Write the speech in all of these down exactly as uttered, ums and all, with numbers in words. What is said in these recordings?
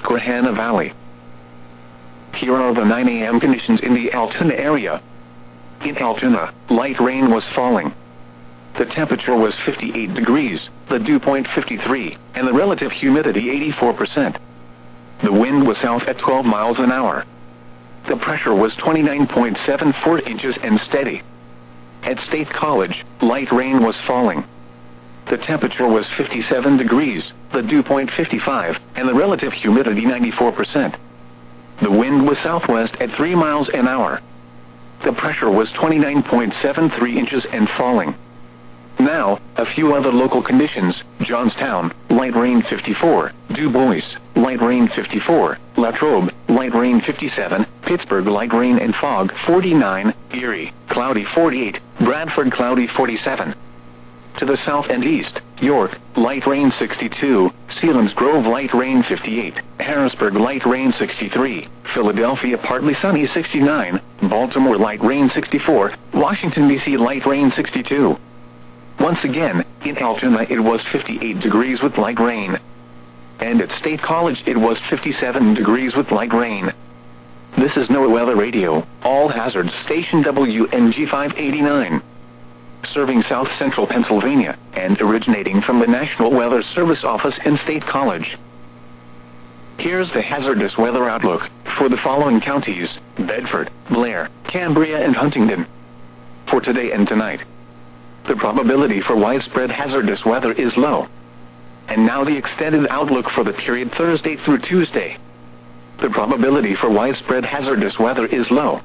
Susquehanna Valley. Here are the nine A M conditions in the Altoona area. In Altoona, light rain was falling. The temperature was fifty-eight degrees, the dew point fifty-three, and the relative humidity eighty-four percent. The wind was south at twelve miles an hour. The pressure was twenty-nine point seven four inches and steady. At State College, light rain was falling. The temperature was fifty-seven degrees, the dew point fifty-five, and the relative humidity ninety-four percent. The wind was southwest at three miles an hour. The pressure was twenty-nine point seven three inches and falling. Now, a few other local conditions: Johnstown, light rain fifty-four, Du Bois, light rain fifty-four, Latrobe, light rain fifty-seven, Pittsburgh, light rain and fog forty-nine, Erie, cloudy forty-eight, Bradford, cloudy forty-seven. To the south and east, York, light rain sixty-two, Selinsgrove, light rain fifty-eight, Harrisburg, light rain sixty-three, Philadelphia, partly sunny sixty-nine, Baltimore, light rain sixty-four, Washington, D C, light rain sixty-two. Once again, in Altoona it was fifty-eight degrees with light rain. And at State College it was fifty-seven degrees with light rain. This is NOAA Weather Radio, all hazards station W N G five eighty-nine. Serving south central Pennsylvania, and originating from the National Weather Service office in State College. Here's the hazardous weather outlook for the following counties: Bedford, Blair, Cambria, and Huntingdon. For today and tonight, the probability for widespread hazardous weather is low. And now the extended outlook for the period Thursday through Tuesday. The probability for widespread hazardous weather is low.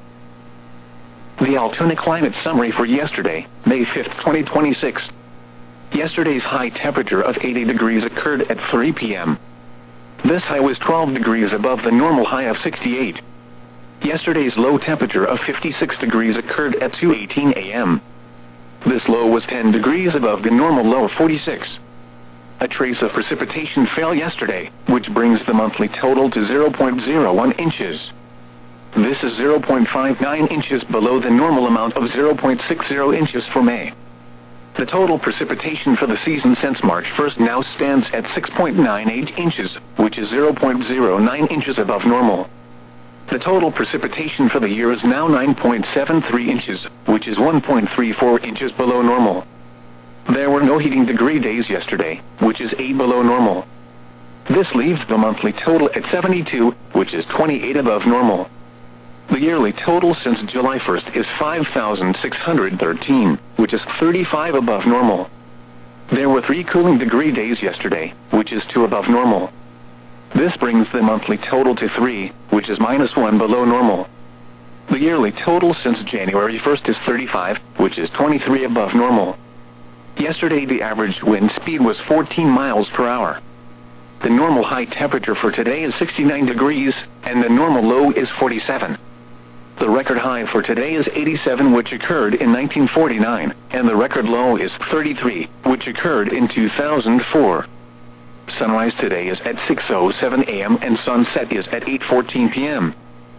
The Altoona climate summary for yesterday, May fifth, twenty twenty-six. Yesterday's high temperature of eighty degrees occurred at three p m This high was twelve degrees above the normal high of sixty-eight. Yesterday's low temperature of fifty-six degrees occurred at two eighteen a m This low was ten degrees above the normal low of forty-six. A trace of precipitation fell yesterday, which brings the monthly total to zero point zero one inches. This is zero point five nine inches below the normal amount of zero point six zero inches for May. The total precipitation for the season since March first now stands at six point nine eight inches, which is zero point zero nine inches above normal. The total precipitation for the year is now nine point seven three inches, which is one point three four inches below normal. There were no heating degree days yesterday, which is eight below normal. This leaves the monthly total at seventy-two, which is twenty-eight above normal. The yearly total since July first is five thousand six hundred thirteen, which is thirty-five above normal. There were three cooling degree days yesterday, which is two above normal. This brings the monthly total to three, which is minus one below normal. The yearly total since January first is thirty-five, which is twenty-three above normal. Yesterday the average wind speed was fourteen miles per hour. The normal high temperature for today is sixty-nine degrees, and the normal low is forty-seven. The record high for today is eighty-seven, which occurred in nineteen forty-nine, and the record low is thirty-three, which occurred in two thousand four. Sunrise today is at six oh seven a m and sunset is at eight fourteen p m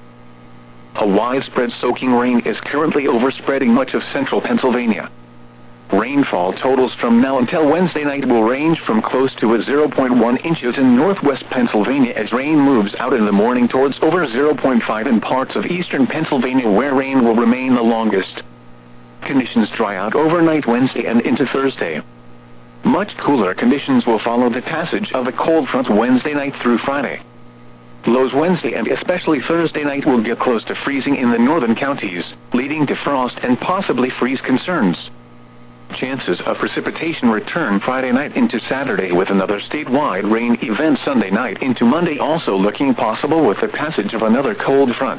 A widespread soaking rain is currently overspreading much of central Pennsylvania. Rainfall totals from now until Wednesday night will range from close to a zero point one inches in northwest Pennsylvania as rain moves out in the morning towards over zero point five in parts of eastern Pennsylvania where rain will remain the longest. Conditions dry out overnight Wednesday and into Thursday. Much cooler conditions will follow the passage of a cold front Wednesday night through Friday. Lows Wednesday and especially Thursday night will get close to freezing in the northern counties, leading to frost and possibly freeze concerns. Chances of precipitation return Friday night into Saturday with another statewide rain event Sunday night into Monday also looking possible with the passage of another cold front.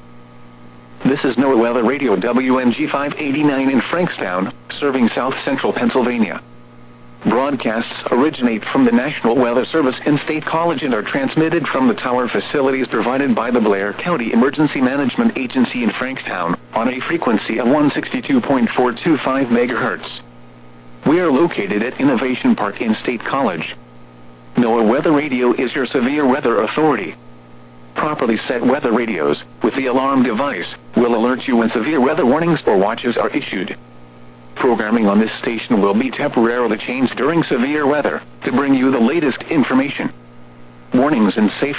This is NOAA Weather Radio W N G five eighty-nine in Frankstown, serving south central Pennsylvania. Broadcasts originate from the National Weather Service in State College and are transmitted from the tower facilities provided by the Blair County Emergency Management Agency in Frankstown, on a frequency of one sixty-two point four two five megahertz. We are located at Innovation Park in State College. NOAA Weather Radio is your severe weather authority. Properly set weather radios, with the alarm device, will alert you when severe weather warnings or watches are issued. Programming on this station will be temporarily changed during severe weather, to bring you the latest information. Warnings and safety